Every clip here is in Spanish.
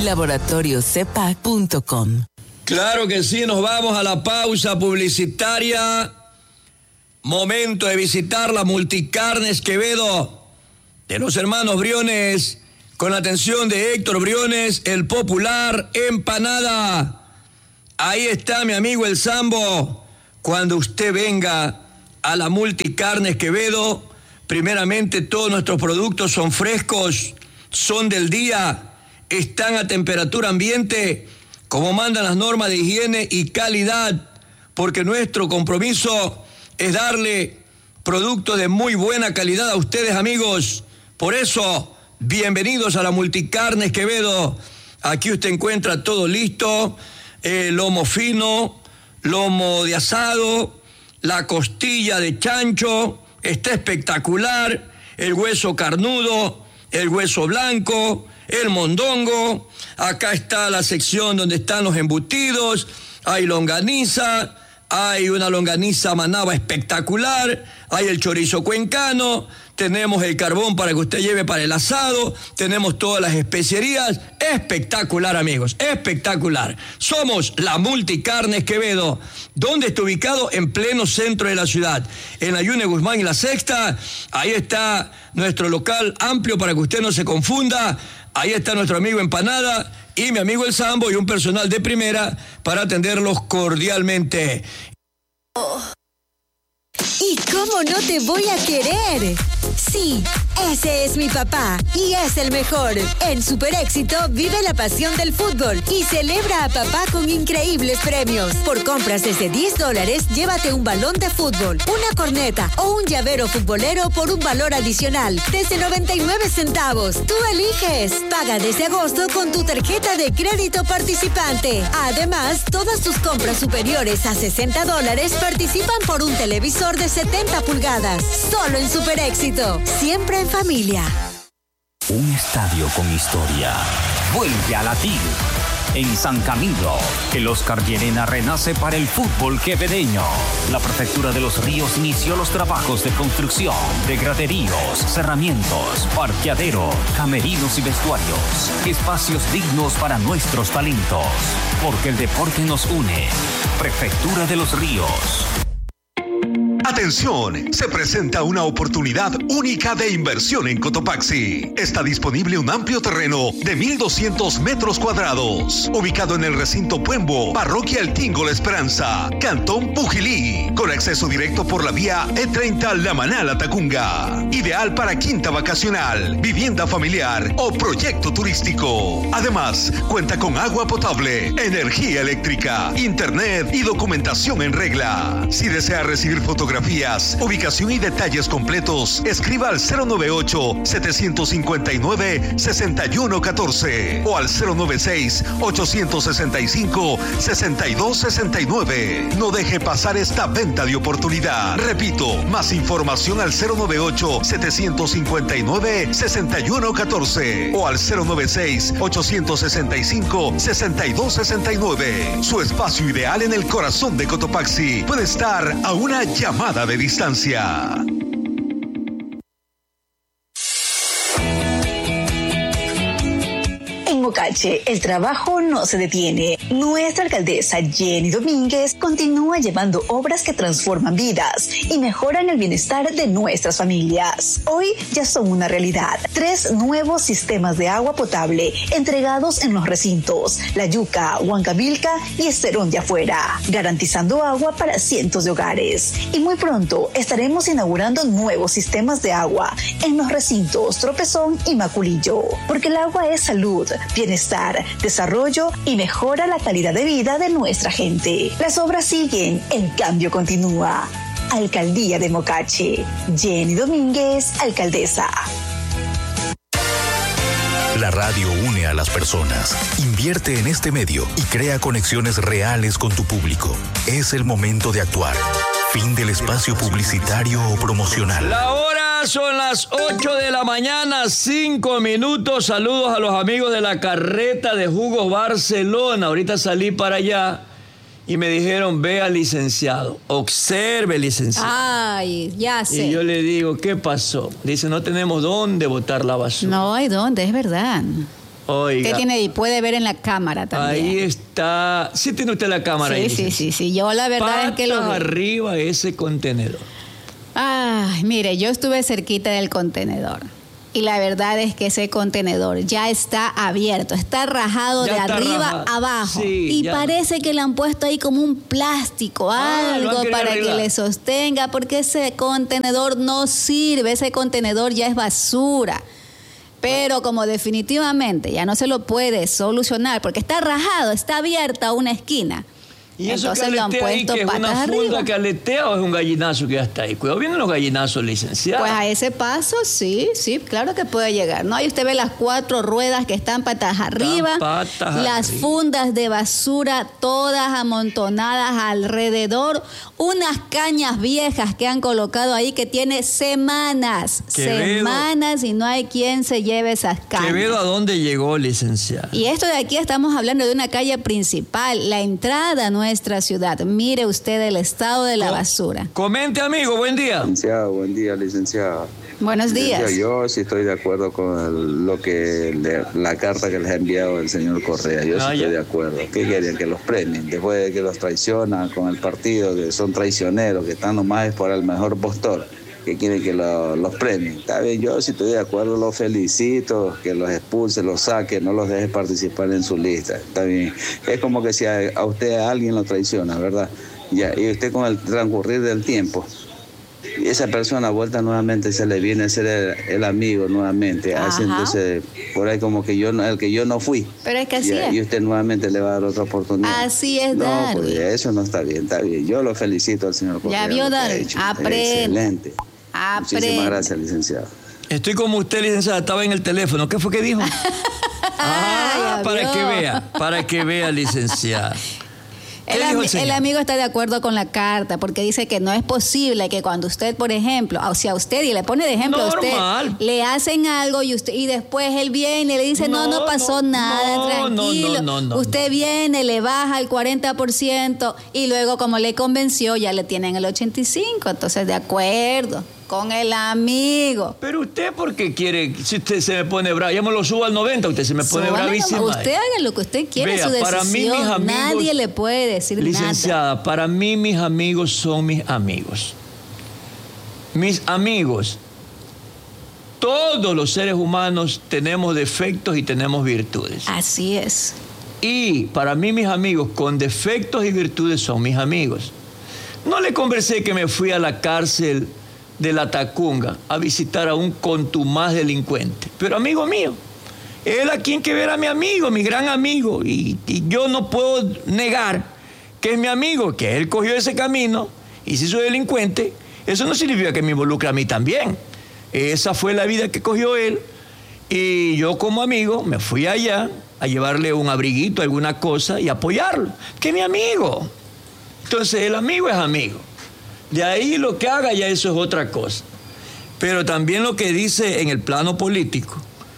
laboratoriocepac.com. Claro que sí, nos vamos a la pausa publicitaria. Momento de visitar la Multicarnes Quevedo de los hermanos Briones, con la atención de Héctor Briones, el popular empanada. Ahí está mi amigo el Sambo. Cuando usted venga a la Multicarnes Quevedo, primeramente todos nuestros productos son frescos, son del día, están a temperatura ambiente, como mandan las normas de higiene y calidad, porque nuestro compromiso es darle productos de muy buena calidad a ustedes, amigos. Por eso, bienvenidos a la Multicarnes Quevedo. Aquí usted encuentra todo listo, lomo fino, lomo de asado, la costilla de chancho, está espectacular, el hueso carnudo, el hueso blanco, el mondongo. Acá está la sección donde están los embutidos, hay longaniza, hay una longaniza manaba espectacular, hay el chorizo cuencano, tenemos el carbón para que usted lleve para el asado, tenemos todas las especierías. Espectacular, amigos, espectacular. Somos la Multicarnes Quevedo. ¿Dónde está ubicado? En pleno centro de la ciudad, en la Yune Guzmán y la Sexta. Ahí está nuestro local amplio para que usted no se confunda. Ahí está nuestro amigo Empanada y mi amigo el Sambo y un personal de primera para atenderlos cordialmente. ¿Y cómo no te voy a querer? Sí, ese es mi papá y es el mejor. En Super Éxito vive la pasión del fútbol y celebra a papá con increíbles premios. Por compras desde $10, llévate un balón de fútbol, una corneta o un llavero futbolero por un valor adicional desde 99 centavos. Tú eliges. Paga desde agosto con tu tarjeta de crédito participante. Además, todas tus compras superiores a $60 participan por un televisor de 70 pulgadas. Solo en Super Éxito. Siempre en familia. Un estadio con historia vuelve a latir. En San Camilo, el Oscar Llerena renace para el fútbol quevedeño. La Prefectura de los Ríos inició los trabajos de construcción de graderíos, cerramientos, parqueadero, camerinos y vestuarios. Espacios dignos para nuestros talentos. Porque el deporte nos une. Prefectura de los Ríos. Atención, se presenta una oportunidad única de inversión en Cotopaxi. Está disponible un amplio terreno de 1,200 metros cuadrados, ubicado en el recinto Puembo, Parroquia El Tingo La Esperanza, Cantón Pujilí, con acceso directo por la vía E30 La Manala Tacunga. Ideal para quinta vacacional, vivienda familiar o proyecto turístico. Además, cuenta con agua potable, energía eléctrica, internet y documentación en regla. Si desea recibir fotografías, ubicación y detalles completos, escriba al 098-759-6114 o al 096-865-6269. No deje pasar esta venta de oportunidad. Repito, más información al 098-759-6114 o al 096-865-6269. Su espacio ideal en el corazón de Cotopaxi puede estar a una llamada de distancia. En Mocache, el trabajo no se detiene. Nuestra alcaldesa Jenny Domínguez continúa llevando obras que transforman vidas y mejoran el bienestar de nuestras familias. Hoy ya son una realidad. 3 nuevos sistemas de agua potable entregados en los recintos La Yuca, Huancavilca y Esterón de Afuera, garantizando agua para cientos de hogares. Y muy pronto estaremos inaugurando nuevos sistemas de agua en los recintos Tropezón y Maculillo, porque el agua es salud, bienestar, desarrollo y mejora la calidad de vida de nuestra gente. Las obras siguen, el cambio continúa. Alcaldía de Mocache. Jenny Domínguez, alcaldesa. La radio une a las personas. Invierte en este medio y crea conexiones reales con tu público. Es el momento de actuar. Fin del espacio publicitario o promocional. La hora son las 8 de la mañana, 5 minutos. Saludos a los amigos de la carreta de jugos Barcelona. Ahorita salí para allá y me dijeron, vea, licenciado, observe, licenciado. Ay, ya sé. Y yo le digo, ¿qué pasó? Dice, no tenemos dónde botar la basura. No hay dónde, es verdad. Oiga. Usted tiene y puede ver en la cámara también. Ahí está. Sí tiene usted la cámara ahí. Sí. Yo la verdad es que lo vi. Arriba ese contenedor. Ay, mire, yo estuve cerquita del contenedor. Y la verdad es que ese contenedor ya está abierto, está rajado ya de arriba a abajo. Sí, y ya. Parece que le han puesto ahí como un plástico, algo para que le sostenga, porque ese contenedor no sirve, ese contenedor ya es basura. Pero como definitivamente ya no se lo puede solucionar, porque está rajado, está abierta una esquina. ¿Y eso entonces que lo han aletea ahí, puesto que es patas una funda arriba? que aletea o es un gallinazo que ya está ahí? Cuidado, vienen los gallinazos, licenciado. Pues a ese paso, sí, claro que puede llegar, ¿no? Ahí usted ve las 4 ruedas que están patas arriba, las fundas de basura todas amontonadas alrededor, unas cañas viejas que han colocado ahí que tiene semanas y no hay quien se lleve esas cañas. Quevedo, ¿a dónde llegó, licenciado? Y esto de aquí estamos hablando de una calle principal, la entrada a nuestra ciudad. Mire usted el estado de la basura. Comente, amigo, buen día. Licenciado, buen día, licenciado. Buenos días. Yo sí estoy de acuerdo con la carta que les ha enviado el señor Correa. Yo sí estoy de acuerdo. ¿Qué querían? Que los premien. Después de que los traicionan con el partido, que son traicioneros, que están nomás es por el mejor postor, que quieren que los premien. Está bien, yo sí estoy de acuerdo, los felicito, que los expulse, los saque, no los deje participar en su lista. Está bien. Es como que si a usted alguien lo traiciona, ¿verdad? Ya, y usted con el transcurrir del tiempo, y esa persona vuelta nuevamente se le viene a ser el amigo nuevamente. Hace entonces por ahí como que el que yo no fui. Pero es que así es. Y usted nuevamente le va a dar otra oportunidad. Así es, Darwin. Pues eso no está bien, está bien. Yo lo felicito al señor Correa. Ya vio, Darwin. Aprende. Excelente. Muchísimas gracias, licenciado. Estoy como usted, licenciada, estaba en el teléfono. ¿Qué fue que dijo? Para que vea, licenciada. El amigo está de acuerdo con la carta porque dice que no es posible que cuando usted, por ejemplo, o sea, a usted, y le pone de ejemplo a usted, le hacen algo y después él viene y le dice, no pasó nada, tranquilo. Usted viene, le baja el 40% y luego como le convenció ya le tienen el 85%. Entonces, de acuerdo con el amigo. Pero usted, ¿por qué quiere? Si usted se me pone bravo, ya me lo subo al 90, usted se me pone bravísima. Usted haga lo que usted quiera, su decisión. Para mí, mis amigos, nadie le puede decir licenciada, nada. Para mí, mis amigos son mis amigos. Mis amigos. Todos los seres humanos tenemos defectos y tenemos virtudes. Así es. Y para mí, mis amigos con defectos y virtudes son mis amigos. No le conversé que me fui a la cárcel de la Tacunga a visitar a un contumaz delincuente, pero amigo mío, él a quien que ver a mi amigo, mi gran amigo, y yo no puedo negar que es mi amigo, que él cogió ese camino y se hizo delincuente. Eso no significa que me involucre a mí también. Esa fue la vida que cogió él y yo como amigo me fui allá a llevarle un abriguito, alguna cosa y apoyarlo, que es mi amigo. Entonces el amigo es amigo. De ahí lo que haga ya eso es otra cosa. Pero también lo que dice en el plano político,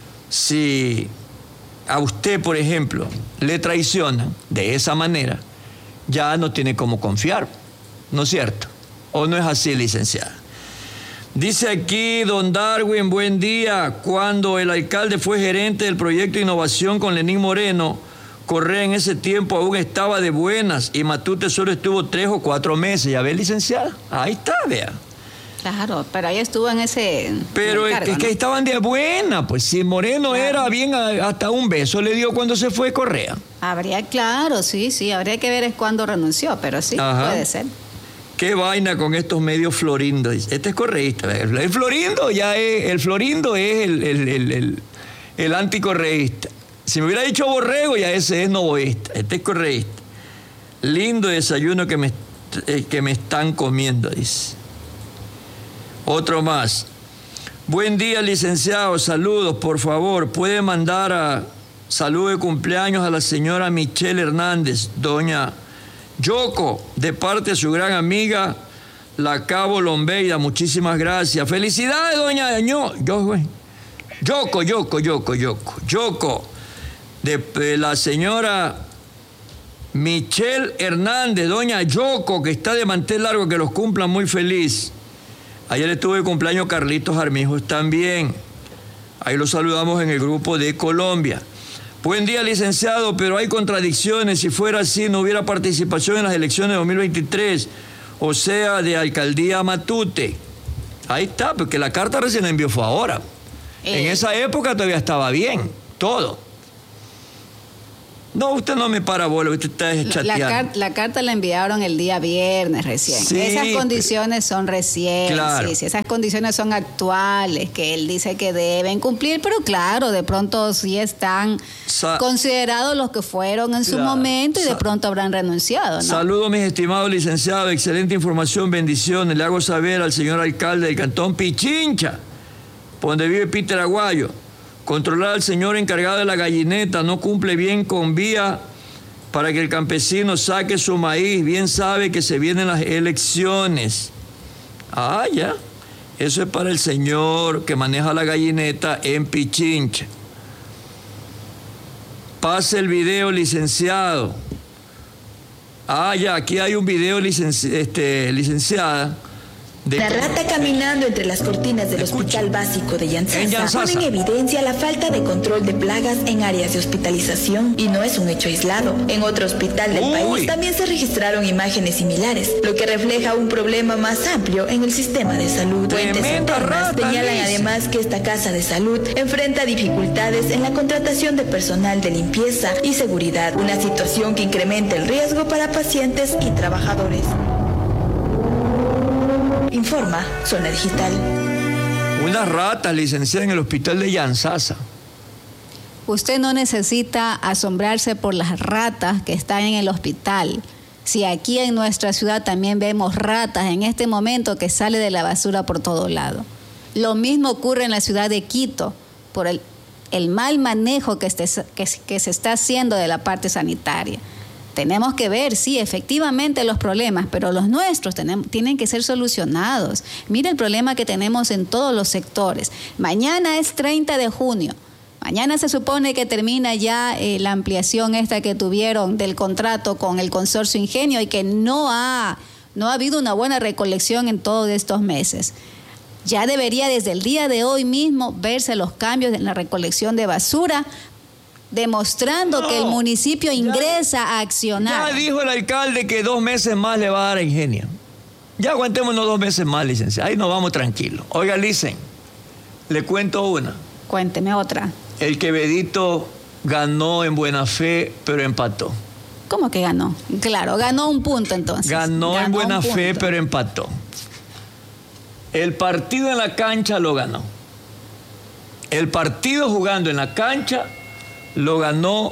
si a usted, por ejemplo, le traicionan de esa manera, ya no tiene cómo confiar, ¿no es cierto? ¿O no es así, licenciada? Dice aquí don Darwin, buen día. Cuando el alcalde fue gerente del proyecto de innovación con Lenín Moreno, Correa en ese tiempo aún estaba de buenas y Matute solo estuvo 3 o 4 meses. ¿Ya ve, licenciada? Ahí está, vea. Claro, pero ahí estuvo en ese... Pero es que estaban de buena, pues si Moreno era bien, hasta un beso le dio cuando se fue Correa. Habría que ver es cuándo renunció, pero sí, puede ser. Qué vaina con estos medios florindos. Este es correísta. El florindo es el anticorreísta. Si me hubiera dicho borrego, ya ese es novoísta. Este es correísta. Lindo desayuno que me están comiendo, dice. Otro más. Buen día, licenciado. Saludos, por favor. ¿Puede mandar saludo de cumpleaños a la señora Michelle Hernández, doña Yoko, de parte de su gran amiga, la Cabo Lombeida? Muchísimas gracias. Felicidades, doña Yoko, de la señora Michelle Hernández, doña Yoko, que está de mantel largo, que los cumplan muy feliz. Ayer estuvo de cumpleaños Carlitos Armijos también. Ahí los saludamos en el grupo de Colombia. Buen día, licenciado, pero hay contradicciones. Si fuera así, no hubiera participación en las elecciones de 2023, o sea, de alcaldía Matute. Ahí está, porque la carta recién la envió fue ahora. En esa época todavía estaba bien, todo. No, usted no me para bola, usted está chateando. La carta la enviaron el día viernes recién. Sí, esas condiciones son recientes, claro. Sí, esas condiciones son actuales, que él dice que deben cumplir, pero claro, de pronto sí están considerados los que fueron en su momento y de pronto habrán renunciado, ¿no? Saludos, mis estimados licenciados, excelente información, bendiciones. Le hago saber al señor alcalde del cantón Pichincha, donde vive Peter Aguayo. Controlar al señor encargado de la gallineta, no cumple bien con vía para que el campesino saque su maíz, bien sabe que se vienen las elecciones. Ah, ya, eso es para el señor que maneja la gallineta en Pichincha. Pase el video, licenciado. Ah, ya, aquí hay un video, licenciada. La rata caminando entre las cortinas del Hospital Básico de Yanzasa pone en evidencia la falta de control de plagas en áreas de hospitalización, y no es un hecho aislado. En otro hospital del país también se registraron imágenes similares, lo que refleja un problema más amplio en el sistema de salud. Fuentes internas señalan además que esta casa de salud enfrenta dificultades en la contratación de personal de limpieza y seguridad, una situación que incrementa el riesgo para pacientes y trabajadores. Informa Zona Digital. Unas ratas, licenciada, en el hospital de Yanzasa. Usted no necesita asombrarse por las ratas que están en el hospital. Si aquí en nuestra ciudad también vemos ratas en este momento que sale de la basura por todo lado. Lo mismo ocurre en la ciudad de Quito por el mal manejo que se está haciendo de la parte sanitaria. Tenemos que ver, sí, efectivamente los problemas, pero los nuestros tienen que ser solucionados. Mire el problema que tenemos en todos los sectores. Mañana es 30 de junio. Mañana se supone que termina ya la ampliación esta que tuvieron del contrato con el consorcio Ingenio y que no ha habido una buena recolección en todos estos meses. Ya debería desde el día de hoy mismo verse los cambios en la recolección de basura, demostrando que el municipio ingresa a accionar. Ya dijo el alcalde que 2 meses más le va a dar a Ingenio. Ya aguantémonos 2 meses más, licenciada. Ahí nos vamos tranquilos. Oiga, licen, le cuento una. Cuénteme otra. El Quevedito ganó en buena fe, pero empató. ¿Cómo que ganó? Claro, ganó un punto entonces. Ganó en buena fe, pero empató. El partido en la cancha lo ganó. El partido jugando en la cancha lo ganó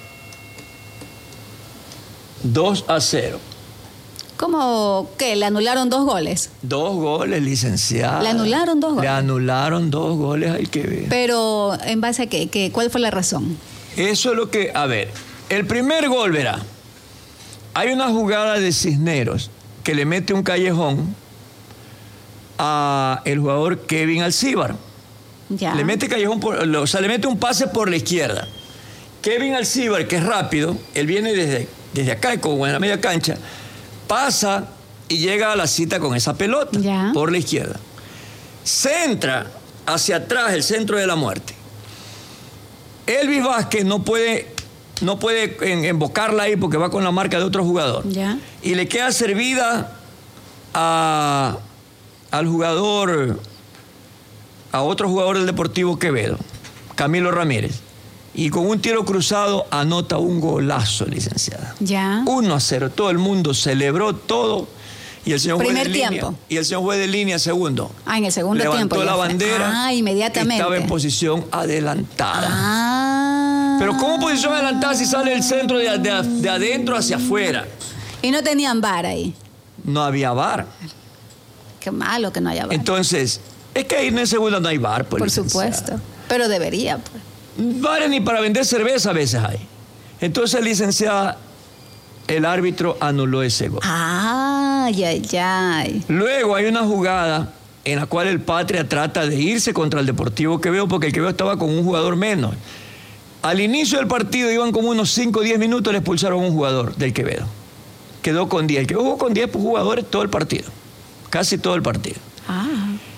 2-0. ¿Cómo qué? ¿Le anularon 2 goles? 2 goles, licenciada. ¿Le anularon 2 goles? Le anularon 2 goles al Quevedo. Pero, ¿en base a qué? ¿Cuál fue la razón? Eso es lo que... A ver, el primer gol, verá. Hay una jugada de Cisneros que le mete un callejón a el jugador Kevin Alcíbar. Ya. Le mete callejón, le mete un pase por la izquierda. Kevin Alcíbar, que es rápido, él viene desde acá, como en la media cancha, pasa y llega a la cita con esa pelota por la izquierda. Centra hacia atrás el centro de la muerte. Elvis Vázquez no puede embocarla ahí porque va con la marca de otro jugador. Ya. Y le queda servida al jugador, a otro jugador del Deportivo Quevedo, Camilo Ramírez. Y con un tiro cruzado anota un golazo, licenciada. Ya. 1-0. Todo el mundo celebró todo. Y el señor Primer fue de tiempo. línea. Y el señor fue de línea segundo. Ah, en el segundo tiempo. Levantó la bandera. Ah, inmediatamente. Estaba en posición adelantada. Ah. Pero ¿cómo posición adelantada si sale el centro de adentro hacia afuera? Y no tenían VAR ahí. No había VAR. Qué malo que no haya VAR. Entonces, es que ahí en el segundo no hay VAR. Por supuesto. Pero debería, pues. VAR ni para vender cerveza a veces hay. Entonces, licenciada, el árbitro anuló ese gol. Ay. Luego hay una jugada en la cual el Patria trata de irse contra el Deportivo Quevedo porque el Quevedo estaba con un jugador menos. Al inicio del partido iban como unos 5 o 10 minutos, le expulsaron a un jugador del Quevedo. Quedó con 10. El Quevedo jugó con 10 jugadores todo el partido. Casi todo el partido.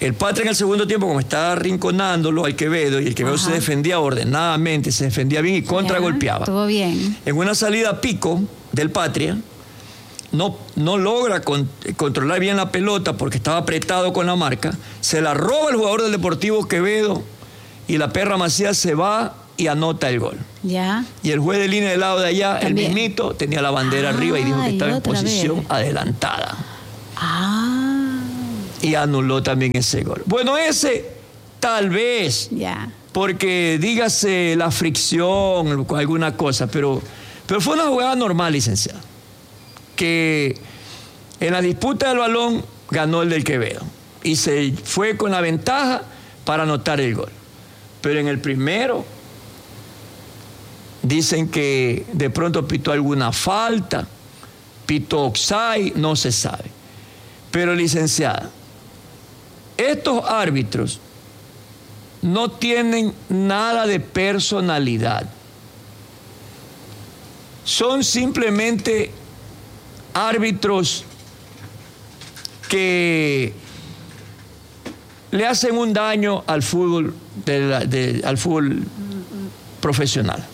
El Patria en el segundo tiempo, como estaba arrinconándolo al Quevedo, y el Quevedo se defendía ordenadamente, se defendía bien y contragolpeaba. Todo bien. En una salida pico del Patria, no logra controlar bien la pelota porque estaba apretado con la marca, se la roba el jugador del Deportivo Quevedo y la perra Macías se va y anota el gol. Ya. Y el juez de línea del lado de allá, también. El mismito, tenía la bandera arriba y dijo que estaba en posición adelantada. Y anuló también ese gol. Bueno, ese tal vez, porque dígase la fricción, alguna cosa, pero fue una jugada normal, licenciado, que en la disputa del balón ganó el del Quevedo y se fue con la ventaja para anotar el gol. Pero en el primero dicen que de pronto pitó alguna falta, pitó offside, no se sabe. Pero, licenciada, estos árbitros no tienen nada de personalidad. Son simplemente árbitros que le hacen un daño al fútbol, al fútbol profesional.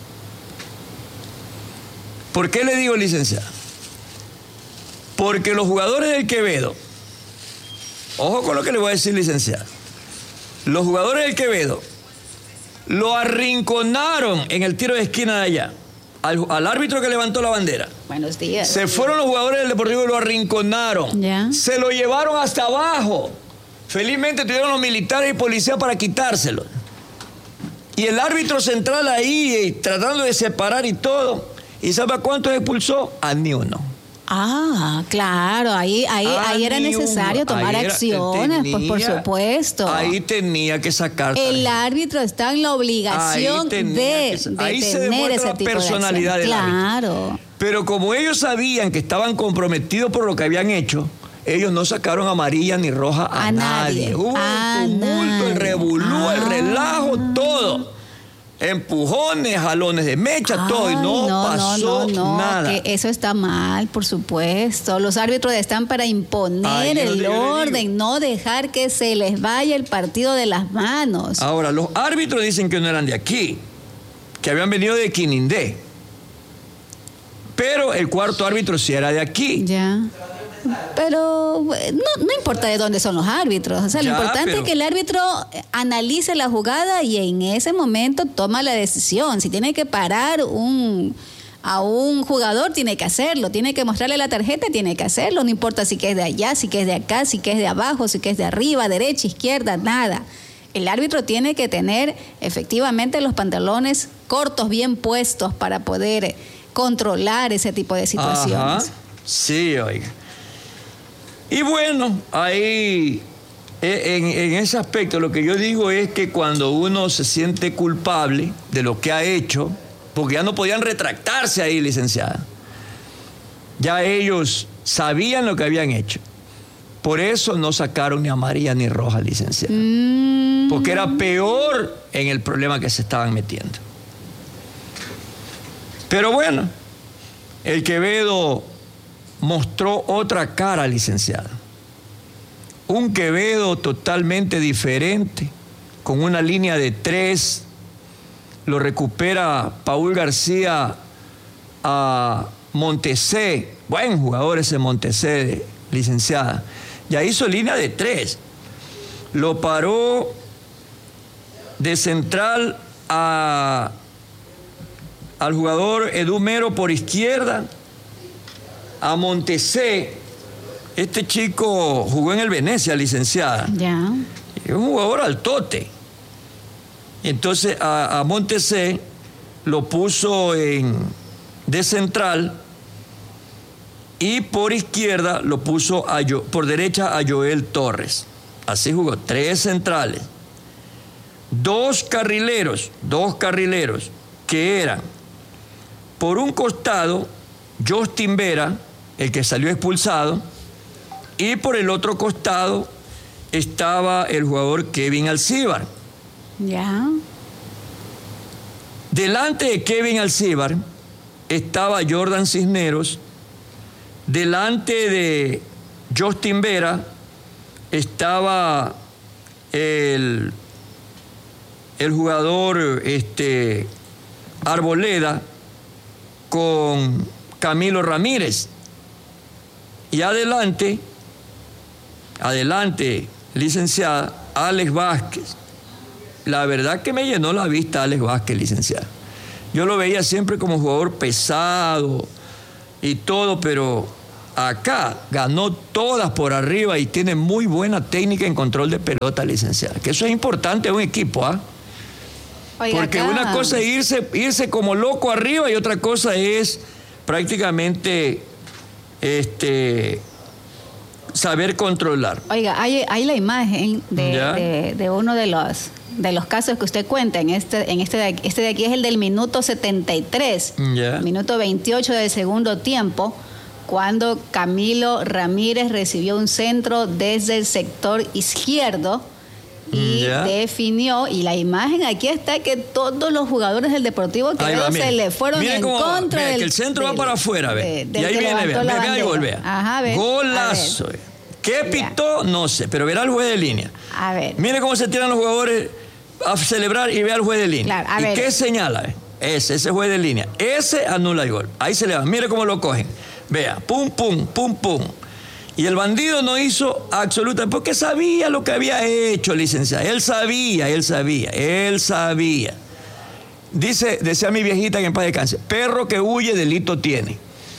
¿Por qué le digo, licenciada? Porque los jugadores del Quevedo, ojo con lo que le voy a decir, licenciada, los jugadores del Quevedo lo arrinconaron en el tiro de esquina de allá, al árbitro que levantó la bandera. Buenos días. Se fueron los jugadores del Deportivo y lo arrinconaron. Ya. Se lo llevaron hasta abajo. Felizmente tuvieron los militares y policías para quitárselo. Y el árbitro central ahí, tratando de separar y todo. ¿Y sabe a cuántos expulsó? A ni uno. Claro, ahí era necesario tomar acciones, pues por supuesto. Ahí tenía que sacar. El árbitro está en la obligación de tener ese tipo personalidad de acción. Claro. Pero como ellos sabían que estaban comprometidos por lo que habían hecho, ellos no sacaron amarilla ni roja a nadie. Hubo el tumulto, el revolú, el relajo, todo. Empujones, jalones de mecha, todo, y no pasó nada. Que eso está mal, por supuesto. Los árbitros están para imponer el orden, no dejar que se les vaya el partido de las manos. Ahora, los árbitros dicen que no eran de aquí, que habían venido de Quinindé. Pero el cuarto árbitro sí era de aquí. Ya. Pero no importa de dónde son los árbitros. O sea, lo importante es que el árbitro analice la jugada y en ese momento toma la decisión. Si tiene que parar a un jugador, tiene que hacerlo. Tiene que mostrarle la tarjeta, tiene que hacerlo. No importa si que es de allá, si que es de acá, si que es de abajo, si que es de arriba, derecha, izquierda, nada. El árbitro tiene que tener efectivamente los pantalones cortos, bien puestos para poder controlar ese tipo de situaciones. Ajá. Sí, oiga. Y bueno, ahí, en ese aspecto, lo que yo digo es que cuando uno se siente culpable de lo que ha hecho, porque ya no podían retractarse ahí, licenciada, ya ellos sabían lo que habían hecho. Por eso no sacaron ni amarilla ni roja, licenciada. Porque era peor en el problema que se estaban metiendo. Pero bueno, el Quevedo mostró otra cara, licenciado. Un Quevedo totalmente diferente, con una línea de 3. Lo recupera Paul García a Montesé. Buen jugador ese Montesé, licenciada. Ya hizo línea de 3. Lo paró de central al jugador Edu Mero por izquierda. A Montesé, este chico jugó en el Venecia, licenciada. Ya. Es un jugador altote. Entonces a Montesé lo puso de central y por izquierda lo puso por derecha a Joel Torres. Así jugó, 3 centrales. 2 carrileros que eran por un costado Justin Vera, el que salió expulsado, y por el otro costado estaba el jugador Kevin Alcíbar. Ya. Delante de Kevin Alcíbar estaba Jordan Cisneros, delante de Justin Vera estaba el jugador Arboleda con Camilo Ramírez. Y adelante, licenciada, Alex Vázquez. La verdad que me llenó la vista Alex Vázquez, licenciada. Yo lo veía siempre como jugador pesado y todo, pero acá ganó todas por arriba y tiene muy buena técnica en control de pelota, licenciada. Que eso es importante en un equipo, ¿ah? Porque acá una cosa es irse como loco arriba y otra cosa es prácticamente saber controlar. Oiga, hay la imagen de uno de los casos que usted cuenta. Este de aquí es el del minuto 73, minuto 28 del segundo tiempo, cuando Camilo Ramírez recibió un centro desde el sector izquierdo y definió, y la imagen aquí está, que todos los jugadores del Deportivo Quevedo se le fueron en contra del... que el centro va para afuera, ve. Y ahí viene, vea el gol, vea. Ajá, golazo. ¿Qué pitó? No sé, pero verá al juez de línea. A ver. Mire cómo se tiran los jugadores a celebrar y ve al juez de línea. Claro, ¿Y qué señala? Ese juez de línea. Ese anula el gol. Ahí se le va. Mire cómo lo cogen. Vea, pum, pum, pum, pum. Y el bandido no hizo absolutamente, porque sabía lo que había hecho, licenciada. Él sabía. Decía mi viejita que en paz descanse, perro que huye, delito tiene.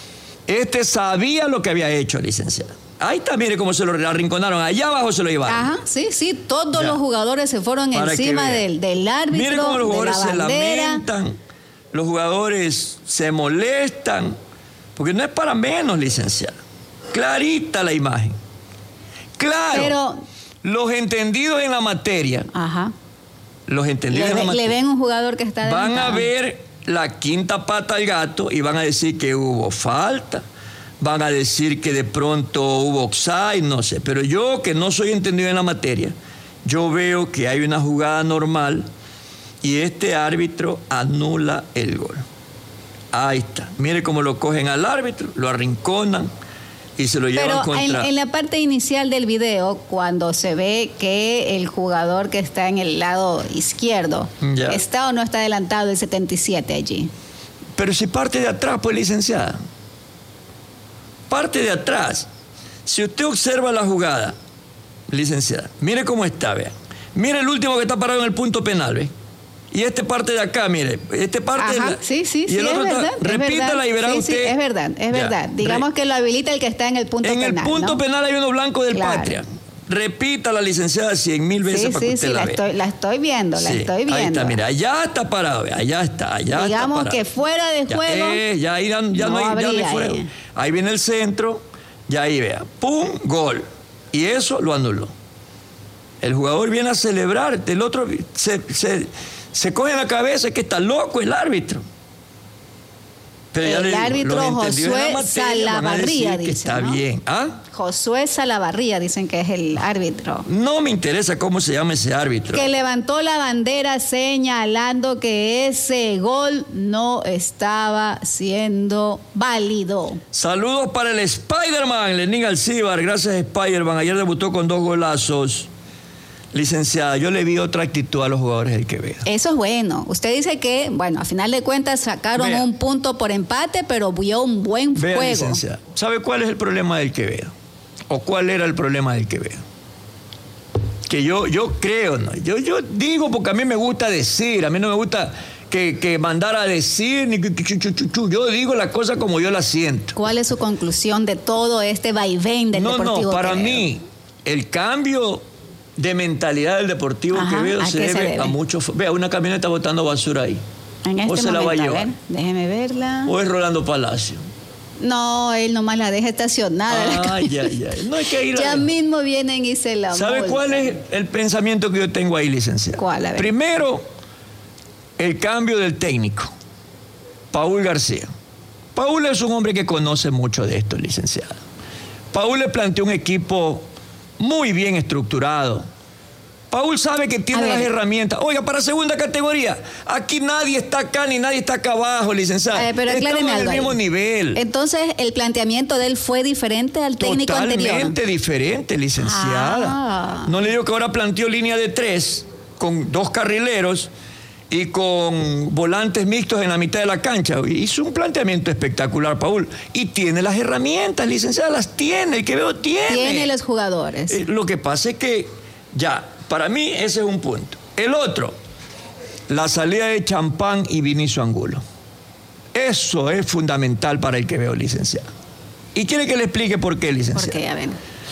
Sabía lo que había hecho, licenciada. Ahí está, mire cómo se lo arrinconaron. Allá abajo se lo llevaron. Ajá, sí. Todos los jugadores se fueron encima del árbitro. Mire cómo los jugadores se lamentan, los jugadores se molestan, porque no es para menos, licenciada. Clarita la imagen. Claro. Pero los entendidos en la materia. Ajá. Los entendidos en la materia. Le ven un jugador que está van a ver la quinta pata al gato y van a decir que hubo falta. Van a decir que de pronto hubo offside, no sé. Pero yo, que no soy entendido en la materia, yo veo que hay una jugada normal y este árbitro anula el gol. Ahí está. Mire cómo lo cogen al árbitro, lo arrinconan y se lo llevan contra... en la parte inicial del video, cuando se ve que el jugador que está en el lado izquierdo, ¿está o no está adelantado el 77 allí? Pero si parte de atrás, pues, licenciada. Parte de atrás. Si usted observa la jugada, licenciada, mire cómo está, vea. Mire el último que está parado en el punto penal, ¿ve? Y parte de acá, mire, parte... Ajá, sí, y el otro es verdad, repítala y verá usted. Sí, es verdad. Digamos que lo habilita el que está en el punto penal. En el punto penal hay uno blanco del Patria. Repita la licenciada 100,000 veces para que usted la vea. La estoy viendo. Ahí está, mira, allá está parado, allá está Digamos está que fuera de juego. Ya no hay fuego. Ahí viene el centro, ya ahí vea, pum, gol. Y eso lo anuló. El jugador viene a celebrar, el otro se coge en la cabeza, es que está loco el árbitro. Pero el árbitro Josué Salavarría dice que está bien. ¿Ah? Josué Salavarría dicen que es el árbitro. No me interesa cómo se llama ese árbitro. Que levantó la bandera señalando que ese gol no estaba siendo válido. Saludos para el Spider-Man, Lenín Alcíbar. Gracias, Spider-Man. Ayer debutó con 2 golazos. Licenciada, yo le vi otra actitud a los jugadores del Quevedo. Eso es bueno. Usted dice que, bueno, a final de cuentas sacaron un punto por empate, pero vio un buen juego. Licenciada, ¿sabe cuál es el problema del Quevedo? ¿O cuál era el problema del Quevedo? Que yo creo, ¿no? Yo digo porque a mí me gusta decir, a mí no me gusta que mandar a decir, ni yo digo la cosa como yo la siento. ¿Cuál es su conclusión de todo este vaivén del Deportivo Quevedo? Para mí, el cambio de mentalidad del Deportivo Quevedo se debe a mucho... Vea, una camioneta botando basura ahí. En este o se momento, la va a llevar. Déjeme verla. O es Rolando Palacio. No, él nomás la deja estacionada. Ya. No hay que ir ya mismo vienen y se la ¿Sabe cuál es el pensamiento que yo tengo ahí, licenciado? ¿Cuál? A ver. Primero, el cambio del técnico, Paul García. Paul es un hombre que conoce mucho de esto, licenciado. Paul le planteó un equipo muy bien estructurado, Paul sabe que tiene las herramientas. Oiga, para segunda categoría, aquí nadie está acá ni nadie está acá abajo, licenciada. Pero estamos en el mismo nivel. Entonces, ¿el planteamiento de él fue diferente al técnico anterior? Totalmente diferente, licenciada. No le digo que ahora planteó línea de 3 con 2 carrileros y con volantes mixtos en la mitad de la cancha. Hizo un planteamiento espectacular, Paul. Y tiene las herramientas, licenciada, las tiene. El Quevedo tiene. Tiene los jugadores. Lo que pasa es que, para mí ese es un punto. El otro, la salida de Champán y Vinicio Angulo. Eso es fundamental para el Quevedo, licenciado. ¿Y quiere que le explique por qué, licenciado? ¿Por qué? A ver.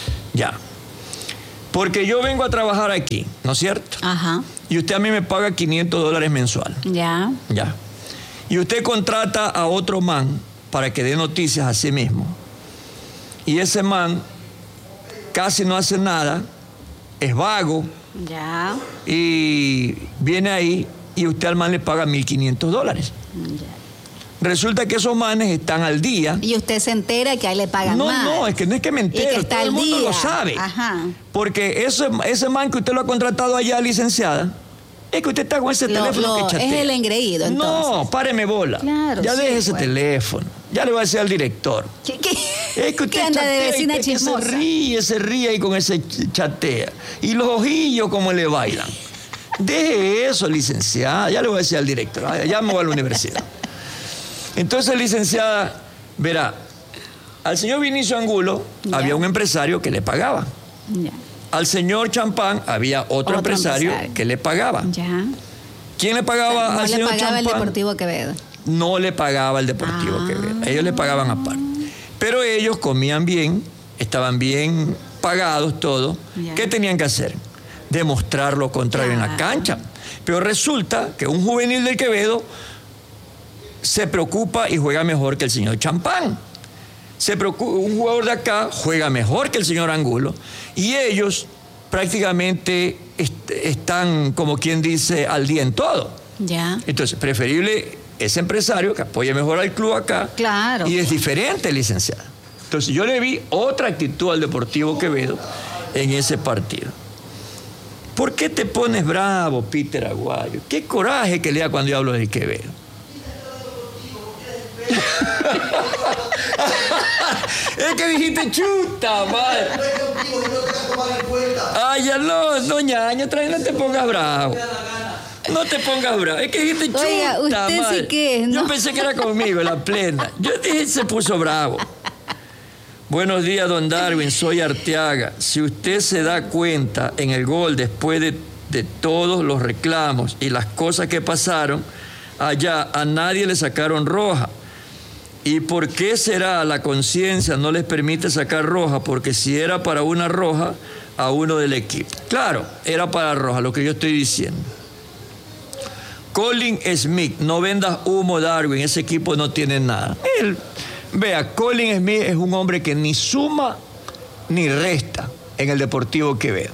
Porque yo vengo a trabajar aquí, ¿no es cierto? Ajá. Y usted a mí me paga $500 mensual. Ya. Y usted contrata a otro man para que dé noticias a sí mismo. Y ese man casi no hace nada, es vago. Ya. Y viene ahí y usted al man le paga $1,500. Ya. Resulta que esos manes están al día. Y usted se entera que ahí le pagan más. No, es que no es que me entero, todo el mundo lo sabe. Ajá. Porque ese man que usted lo ha contratado allá, licenciada, es que usted está con ese teléfono que chatea. Es el engreído, entonces. No, páreme bola. Claro, ya deje ese teléfono. Ya le voy a decir al director. Es que usted anda chatea de vecina y chismosa. se ríe ahí con ese chatea. Y los ojillos como le bailan. Deje eso, licenciada. Ya le voy a decir al director. Ya me voy a la universidad. Entonces, licenciada, verá, al señor Vinicio Angulo había un empresario que le pagaba. Al señor Champán había otro empresario que le pagaba. ¿Quién le pagaba al señor Champán? No le pagaba el Deportivo Quevedo. No le pagaba el Deportivo Quevedo. Ellos le pagaban aparte. Pero ellos comían bien, estaban bien pagados, todo. ¿Qué tenían que hacer? Demostrar lo contrario en la cancha. Pero resulta que un juvenil del Quevedo se preocupa y juega mejor que el señor Champán. Un jugador de acá juega mejor que el señor Angulo. Y ellos prácticamente están, como quien dice, al día en todo. Entonces, preferible ese empresario que apoya mejor al club acá. Claro. Y es diferente, licenciada. Entonces, yo le vi otra actitud al Deportivo Quevedo en ese partido. ¿Por qué te pones bravo, Peter Aguayo? ¿Qué coraje que le da cuando yo hablo del Quevedo? Es que dijiste chuta, madre. Ay, ya no, ñaño, no te pongas bravo. No te pongas bravo. Es que dijiste chuta, oiga, usted madre. Sí que es, ¿no? Yo pensé que era conmigo, la plena. Yo dije, se puso bravo. Buenos días, don Darwin, soy Arteaga. Si usted se da cuenta en el gol, después de todos los reclamos y las cosas que pasaron, allá a nadie le sacaron roja. ¿Y por qué será la conciencia no les permite sacar roja? Porque si era para una roja, a uno del equipo. Claro, era para roja, lo que yo estoy diciendo. Colin Smith, no vendas humo, Darwin, ese equipo no tiene nada. Vea, Colin Smith es un hombre que ni suma ni resta en el Deportivo Quevedo.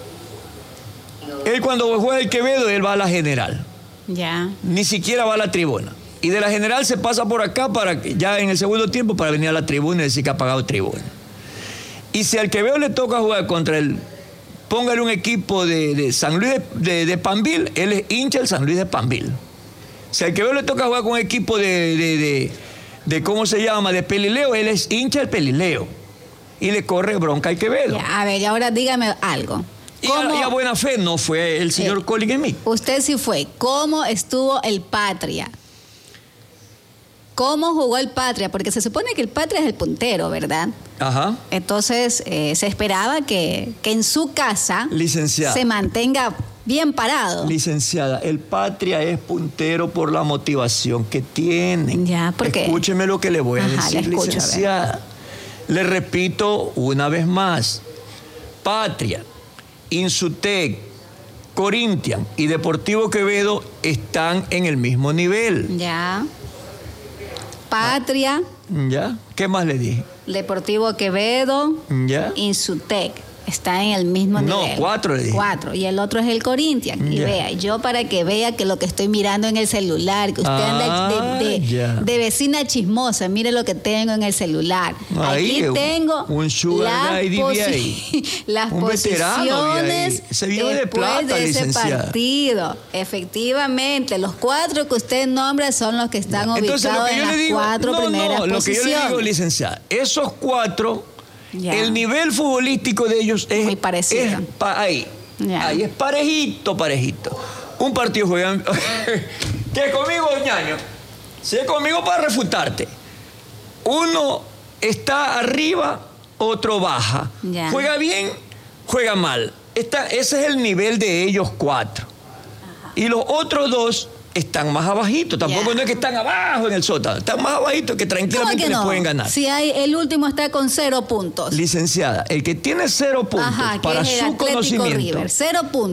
Él cuando juega el Quevedo, él va a la general. Ni siquiera va a la tribuna. Y de la general se pasa por acá para ya en el segundo tiempo para venir a la tribuna y decir que ha pagado tribuna. Y si al Quevedo le toca jugar contra el... Póngale un equipo de San Luis de Panville, él es hincha del San Luis de Panville. Si al Quevedo le toca jugar con un equipo de ¿cómo se llama? De Pelileo, él es hincha del Pelileo. Y le corre bronca al Quevedo. A ver, y ahora dígame algo. Y a buena fe no fue el señor Colin Smith. Usted sí fue. ¿Cómo estuvo el Patria? ¿Cómo jugó el Patria? Porque se supone que el Patria es el puntero, ¿verdad? Ajá. Entonces, se esperaba que en su casa se mantenga bien parado. Licenciada, el Patria es puntero por la motivación que tiene. ¿Por qué? Escúcheme lo que le voy a decir, le escucho, licenciada. Le repito una vez más. Patria, Insutec, Corinthians y Deportivo Quevedo están en el mismo nivel. Patria. ¿Qué más le dije? Deportivo Quevedo. ¿Ya? Insutec. Está en el mismo nivel. No, 4 le dije. 4. Y el otro es el Corinthians. Y vea, yo para que vea que lo que estoy mirando en el celular, que usted anda de vecina chismosa, mire lo que tengo en el celular. Ahí, aquí tengo un sugar las un posiciones se vio de plata, de ese licenciada. Partido. Efectivamente, los 4 que usted nombra son los que están ubicados en las 4 primeras posiciones. Lo que yo le digo, licenciada, esos 4... El nivel futbolístico de ellos es muy parecido. Ahí es parejito. Un partido juegan que conmigo, ñaño, sé conmigo para refutarte. Uno está arriba, otro baja. Juega bien, juega mal. Ese es el nivel de ellos 4. Y los otros 2 están más abajito. Tampoco no es que están abajo en el sótano. Están más abajito que tranquilamente les pueden ganar. Si el último está con 0 puntos. Licenciada, el que tiene 0 puntos para su conocimiento. River, 0 puntos.